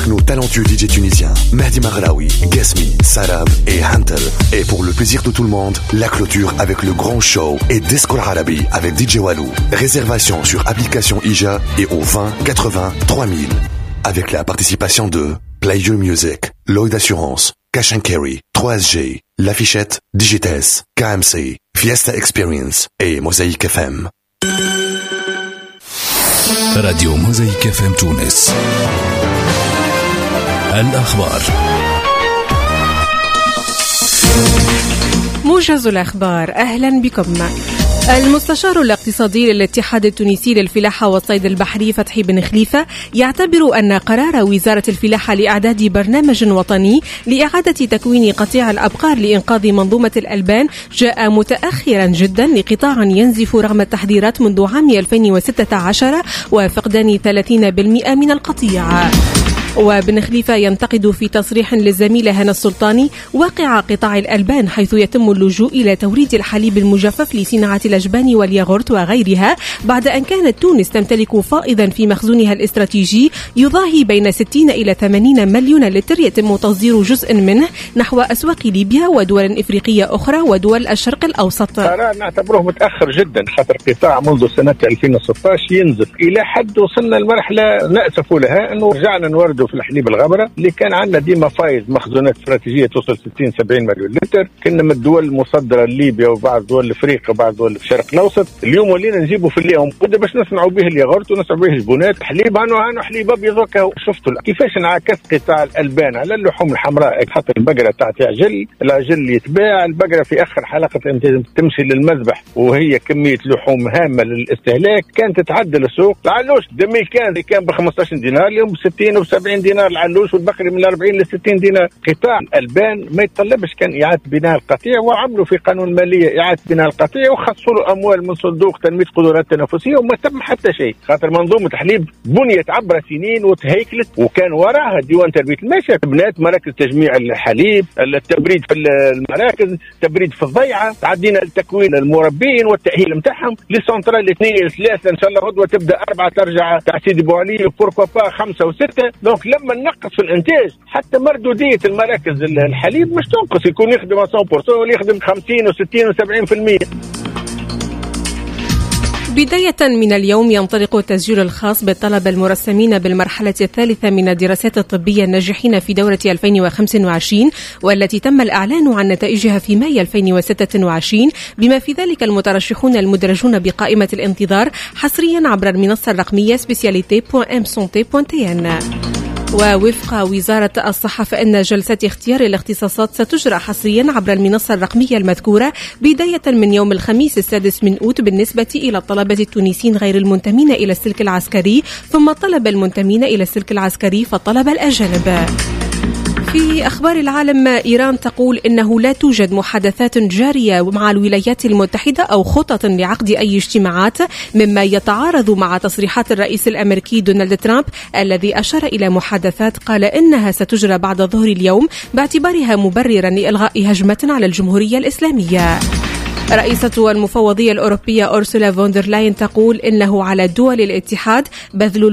avec nos talentueux DJ tunisiens Mehdi Maghraoui, Gasmi, Salam et Hunter. Et pour le plaisir de tout le monde, la clôture avec le grand show et Disco Arabi avec DJ Walou. Réservation sur application IJA et au 20 80 3000. Avec la participation de Play Your Music, Lloyd Assurance, Cash & Carry, 3SG, L'Affichette, Digites, KMC, Fiesta Experience et Mosaïque FM. راديو موزايك اف ام تونس. الأخبار. موجز الأخبار، أهلا بكم. المستشار الاقتصادي للاتحاد التونسي للفلاحة والصيد البحري فتحي بن خليفة يعتبر أن قرار وزارة الفلاحة لإعداد برنامج وطني لإعادة تكوين قطيع الأبقار لإنقاذ منظومة الألبان جاء متأخرا جدا لقطاع ينزف رغم التحذيرات منذ عام 2016 وفقدان 30% من القطيع. وبن خليفة ينتقد في تصريح للزميلة هنا السلطاني واقع قطاع الألبان حيث يتم اللجوء إلى توريد الحليب المجفف لصناعة الأجبان والياغورت وغيرها بعد أن كانت تونس تمتلك فائضا في مخزونها الاستراتيجي يضاهي بين 60 إلى 80 مليون لتر يتم تصدير جزء منه نحو أسواق ليبيا ودول إفريقية أخرى ودول الشرق الأوسط. قرار نعتبره متأخر جدا خاطر قطاع منذ سنة 2016 ينزل إلى حد وصلنا لمرحلة نأسف لها أنه رجعنا نورد في الحليب الغبرة اللي كان عندنا ديما فايض مخزونات استراتيجية توصل 60-70 مليون لتر. كنا من الدول المصدرة لليبيا وبعض دول افريقيا وبعض دول الشرق الاوسط. اليوم ولينا نجيبوا في اليوم وده باش نصنعوا به الياغورت ونصنعوا به الجبونات حليب عنو حليب ابيض. شفتوا كيفاش انعكس قطاع الالبان على اللحوم الحمراء. حتى البقرة تعطي العجل يتباع. البقرة في اخر حلقة تمشي للمذبح وهي كمية لحوم هامة للاستهلاك. كانت تتعدل السوق. العلوش دمي كان ب 15 دينار اليوم ب 60 و70 دينار العلوش والبقري من 40 ل 60 دينار. قطاع الألبان ما يتطلبش كان إعادة بناء القطيع وعملوا في قانون المالية إعادة بناء القطيع وخصصوا له أموال من صندوق تنمية قدرات تنافسية وما تم حتى شيء خاطر منظومة تحليب بنيت عبر سنين وتهيكلت وكان وراها ديوان تربية الماشية بنات مراكز تجميع الحليب التبريد في المراكز تبريد في الضيعة. تعدينا لتكوين المربين والتأهيل متاعهم لسنترال 2 3 إن شاء الله غدوة تبدأ 4 ترجع تاع سيدي بوعلي وبوركوا با 5 و6. دونك لما نقص في الانتاج حتى مردودية المراكز الحليب مش تنقص يكون يخدم 100% ولا يخدم 50 و60 و70%. بداية من اليوم ينطلق التسجيل الخاص بالطلبة المرسمين بالمرحلة الثالثة من الدراسات الطبية الناجحين في دورة 2025 والتي تم الإعلان عن نتائجها في مايو 2026 بما في ذلك المترشحون المدرجون بقائمة الانتظار حصريا عبر المنصة الرقمية specialité.msanté.tn. ووفق وزارة الصحة فإن جلسات اختيار الاختصاصات ستجرى حصريا عبر المنصة الرقمية المذكورة بداية من يوم الخميس 6 أوت بالنسبة إلى الطلبة التونسيين غير المنتمين إلى السلك العسكري ثم الطلبة المنتمين إلى السلك العسكري فالطلبة الأجانب. في أخبار العالم إيران تقول إنه لا توجد محادثات جارية مع الولايات المتحدة أو خطط لعقد أي اجتماعات مما يتعارض مع تصريحات الرئيس الأمريكي دونالد ترامب الذي أشار إلى محادثات قال إنها ستجرى بعد ظهر اليوم باعتبارها مبررا لإلغاء هجمة على الجمهورية الإسلامية. رئيسة المفوضية الأوروبية أورسولا فون دير لاين تقول إنه على دول الاتحاد بذل